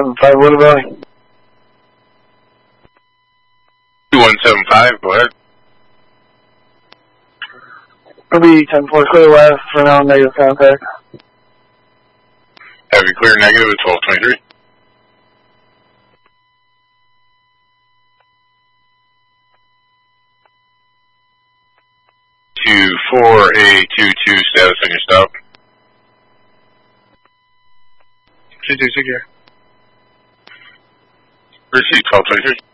2175, what about it? 2175, go ahead. It'll be 10-4 clear west for now, negative contact. Have you clear negative at 1223. To 4822 status on your stop. 2-2, take care. Receive 1223.